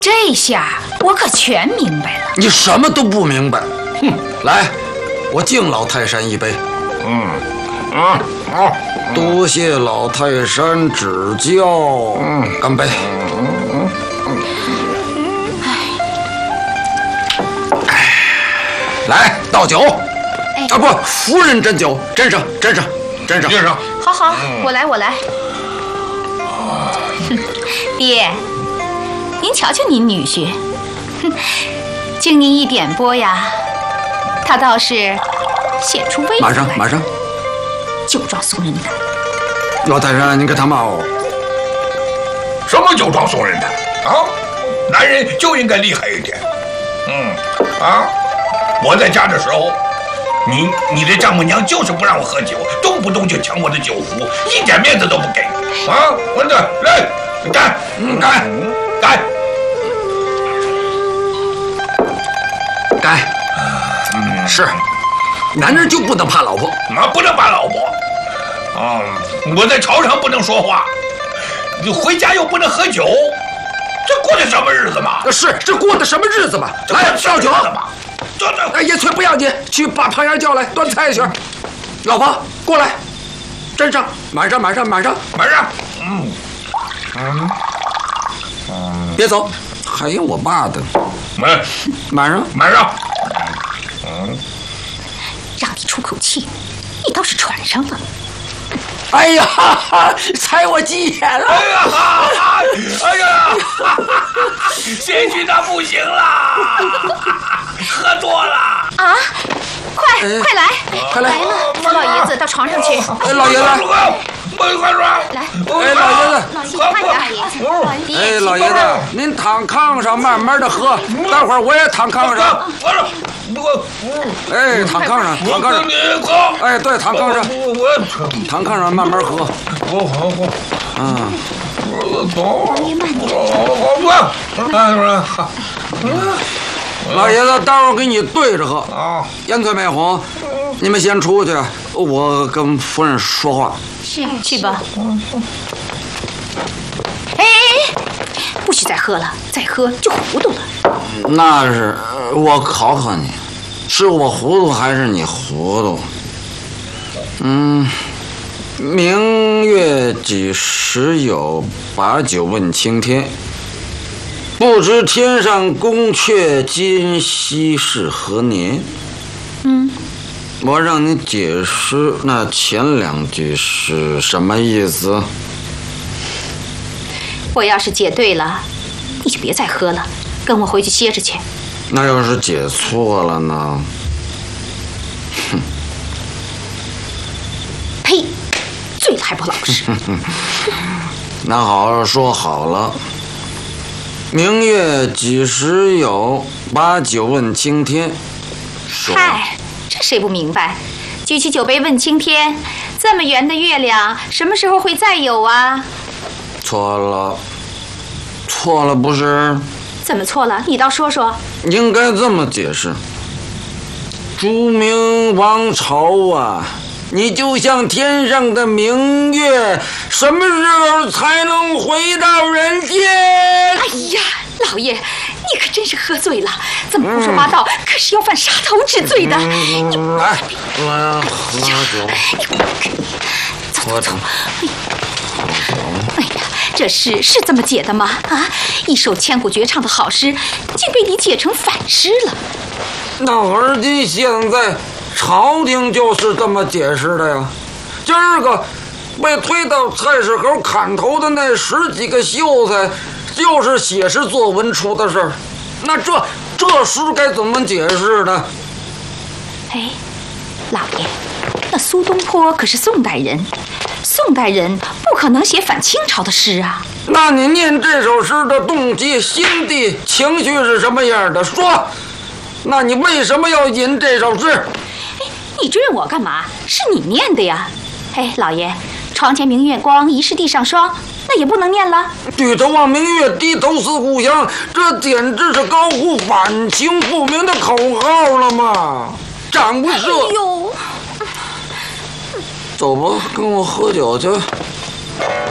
这下我可全明白了。 你什么都不明白。哼，来，我敬老泰山一杯。多谢老泰山指教。干杯。来倒酒。啊不，夫人斟酒，斟上。 好好，我来。爹，您瞧瞧您女婿，经您一点拨呀，他倒是显出威风来。 马上， 酒壮怂人胆。 老泰山，你可他妈哦！ 什么酒壮怂人胆啊？男人就应该厉害一点。我在家的时候，你的丈母娘就是不让我喝酒，动不动就抢我的酒壶，一点面子都不给。混蛋，来，干！ 是，男人就不能怕老婆。 不能怕老婆。我在朝上不能说话，你回家又不能喝酒，这过的什么日子嘛？ 是，这过的什么日子嘛？来倒酒。哎，叶翠不要紧，去把旁人叫来端菜去。老婆过来，斟上，满上。别走，还有我爸的。满上。 让你出口气，你倒是喘上了。 哎呀，踩我鸡眼了！ 哎呀，贤妻他不行了，喝多了啊！快来！来了，扶老爷子到床上去。 哎，老爷子， 来， 哎，老爷子， 快点！ 哎，老爷子，您躺炕上慢慢的喝，待会儿我也躺炕上。哎，躺炕上。哎，对，躺炕上。躺炕上慢慢喝。老爷子，待会儿给你对着喝。烟翠美红，你们先出去，我跟夫人说话。 是，去吧。哎，不许再喝了，再喝就糊涂了。 那是我考考你，是我糊涂还是你糊涂？明月几时有，把酒问青天。不知天上宫阙，今夕是何年？我让你解释那前两句是什么意思？ 我要是解对了，你就别再喝了，跟我回去歇着去。 那要是解错了呢？ 呸！醉了还不老实。 那好，说好了。明月几时有，把酒问青天。 嗨，这谁不明白？举起酒杯问青天，这么圆的月亮，什么时候会再有啊？ 错了不是？ 怎么错了？你倒说说。 应该这么解释：朱明王朝啊，你就像天上的明月，什么时候才能回到人间？ 哎呀，老爷，你可真是喝醉了，这么胡说八道，可是要犯杀头之罪的。 来，喝酒。 走。哎呀，这诗是这么解的吗？一首千古绝唱的好诗，竟被你解成反诗了。 那而今现在朝廷就是这么解释的呀。今儿个被推到菜市口砍头的那10几个秀才，就是写诗作文出的事儿。那这诗该怎么解释呢？ 哎，老爷，那苏东坡可是宋代人，宋代人不可能写反清朝的诗啊。 那你念这首诗的动机、心地、情绪是什么样的？说，那你为什么要引这首诗？ 哎，你追问我干嘛？是你念的呀。哎，老爷，床前明月光，疑是地上霜，那也不能念了。 举头望明月，低头思故乡，这简直是高呼反清复明的口号了嘛！斩不赦。 哎呦， 走吧，跟我喝酒去。